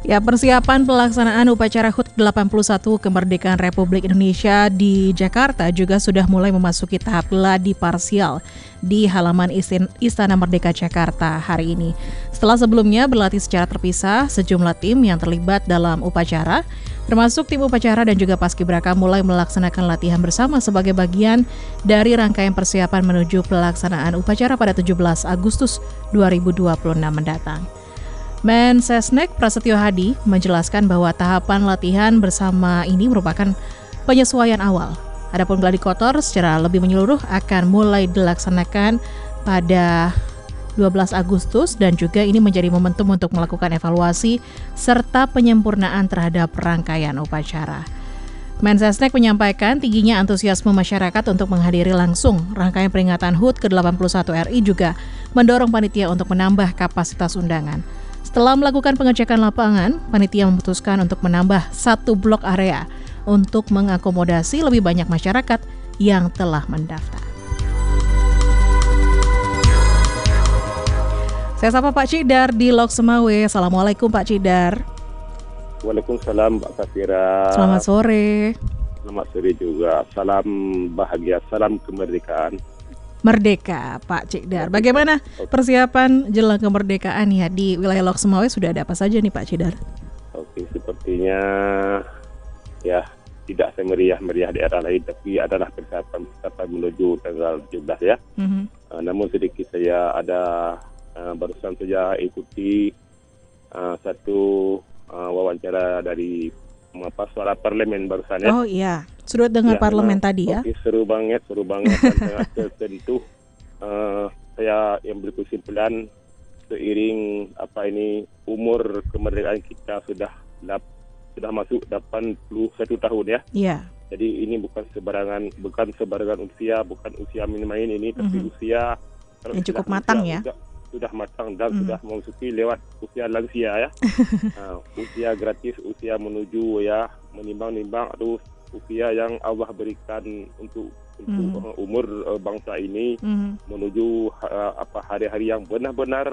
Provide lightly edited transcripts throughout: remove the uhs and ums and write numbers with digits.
Ya, persiapan pelaksanaan upacara HUT ke-81 Kemerdekaan Republik Indonesia di Jakarta juga sudah mulai memasuki tahap gladi parsial di halaman Istana Merdeka Jakarta hari ini. Setelah sebelumnya berlatih secara terpisah, sejumlah tim yang terlibat dalam upacara, termasuk tim upacara dan juga paskibraka mulai melaksanakan latihan bersama sebagai bagian dari rangkaian persiapan menuju pelaksanaan upacara pada 17 Agustus 2026 mendatang. Mensesnek Prasetyo Hadi menjelaskan bahwa tahapan latihan bersama ini merupakan penyesuaian awal. Adapun gladi kotor secara lebih menyeluruh akan mulai dilaksanakan pada 12 Agustus dan juga ini menjadi momentum untuk melakukan evaluasi serta penyempurnaan terhadap rangkaian upacara. Mensesnek menyampaikan tingginya antusiasme masyarakat untuk menghadiri langsung rangkaian peringatan HUT ke-81 RI juga mendorong panitia untuk menambah kapasitas undangan. Setelah melakukan pengecekan lapangan, panitia memutuskan untuk menambah 1 blok area untuk mengakomodasi lebih banyak masyarakat yang telah mendaftar. Saya sapa Pak Cidar di Lok Semawe. Assalamualaikum Pak Cidar. Waalaikumsalam Mbak Safira. Selamat sore. Selamat sore juga. Salam bahagia, salam kemerdekaan. Merdeka, Pak Cidar. Bagaimana persiapan jelang kemerdekaan ya di wilayah Lok Semawe, sudah ada apa saja nih Pak Cidar? Oke, sepertinya ya tidak semeriah-meriah daerah lain, tapi adalah persiapan menuju tanggal 17 ya. Namun sedikit saya ada barusan saja ikuti satu wawancara dari suara parlemen barusan ya. Oh iya, sudah dengar parlemen tadi ya. Oke, seru banget. Dan tentu saya yang berkesimpulan seiring umur kemerdekaan kita sudah masuk 81 tahun ya. Iya. Jadi ini bukan sebarangan usia, bukan usia main-main ini, tapi usia yang cukup matang ya. Sudah matang dan sudah memasuki lewat usia lansia ya. Usia gratis, usia menuju ya menimbang-nimbang usia yang Allah berikan untuk umur bangsa ini menuju hari-hari yang benar-benar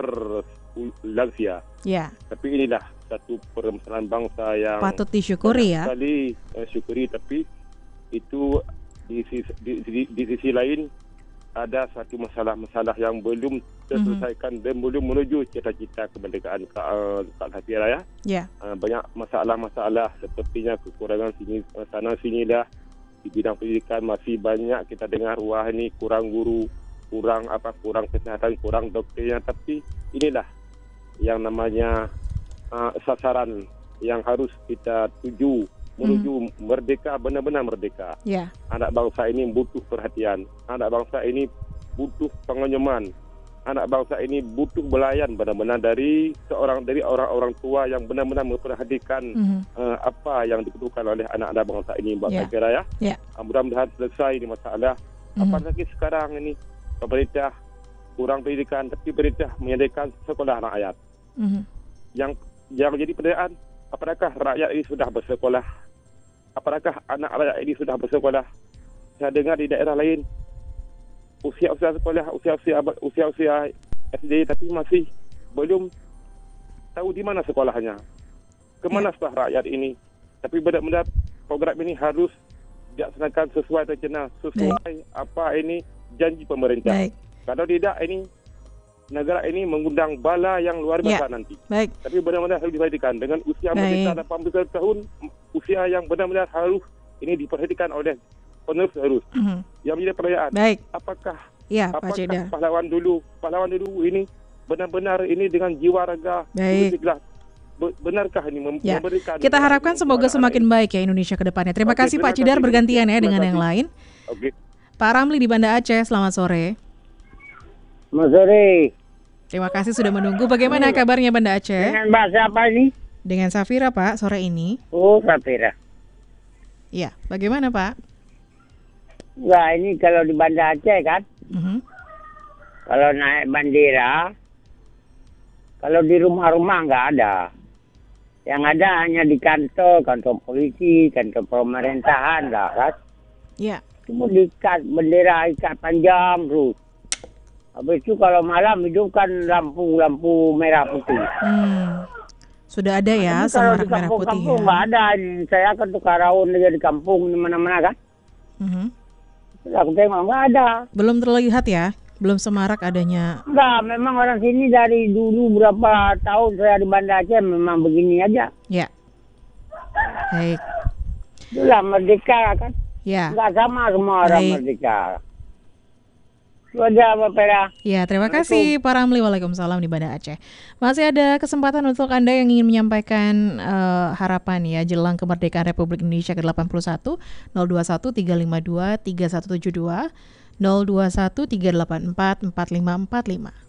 lansia. Ya. Tapi inilah satu permasalahan bangsa yang patut disyukuri ya. Sekali syukuri, tapi itu di sisi lain ada satu masalah-masalah yang belum terselesaikan dan belum menuju cita-cita kemerdekaan Kak Safira ya. Yeah. Banyak masalah-masalah sepertinya kekurangan sana sini dah di bidang pendidikan, masih banyak kita dengar wah ini kurang guru, kurang kesehatan, kurang dokternya, tapi inilah yang namanya sasaran yang harus kita tuju menuju merdeka, benar-benar merdeka. Yeah. Anak bangsa ini butuh perhatian. Anak bangsa ini butuh pengayoman. Anak bangsa ini butuh belayan benar-benar dari orang-orang tua yang benar-benar memperhatikan apa yang dibutuhkan oleh anak-anak bangsa ini, Mbak Safira ya. Yeah. Mudah-mudahan selesai ini masalah. Apalagi sekarang ini pemerintah kurang pendidikan, tapi pemerintah menyediakan sekolah rakyat. Yang jadi pertanyaan, apakah rakyat ini sudah bersekolah? Apakah anak rakyat ini sudah bersekolah? Saya dengar di daerah lain usia-usia sekolah, usia-usia SD, tapi masih belum tahu di mana sekolahnya. Kemana sekolah rakyat ini? Tapi benar-benar program ini harus dilaksanakan sesuai rencana, sesuai apa ini janji pemerintah. Baik. Kalau tidak, ini negara ini mengundang bala yang luar biasa nanti. Baik. Tapi benar-benar harus diperhatikan dengan usia merdeka 80 tahun, usia yang benar-benar harus ini diperhatikan oleh penerus harus. Yang menjadi pertanyaan, apakah pahlawan dulu ini benar-benar ini dengan jiwa raga, benarkah ini memberikan? Kita harapkan semoga semakin baik ya Indonesia ke depannya. Terima kasih Pak Cidar, bergantian ya dengan yang lain. Pak Ramli di Banda Aceh, selamat sore. Selamat sore. Terima kasih sudah menunggu. Bagaimana kabarnya Banda Aceh? Dengan Mbak siapa ini? Dengan Safira Pak, sore ini. Oh, Safira. Iya, bagaimana Pak? Enggak, ini kalau di Banda Aceh kan. Kalau naik bandera, kalau di rumah-rumah nggak ada. Yang ada hanya di kantor polisi, kantor pemerintahan lah kan. Iya. Cuma diikat bendera, ikat panjang terus. Habis itu kalau malam hidupkan lampu merah putih. Sudah ada ya semarak merah putih ya? Nggak ada. Saya kan tukar raun aja di kampung di mana-mana kan. Aku tengok nggak ada. Belum terlihat ya? Belum semarak adanya? Enggak, memang orang sini dari dulu berapa tahun saya di Banda Aceh memang begini aja. Ya. Baik. Itulah merdeka kan. Ya. Enggak sama semua orang merdeka. Itu aja Mbak Pera. Ya, terima kasih Pak Ramli. Waalaikumsalam di Banda Aceh. Masih ada kesempatan untuk Anda yang ingin menyampaikan harapan ya jelang kemerdekaan Republik Indonesia ke-81 021 352 3172 021 384 4545.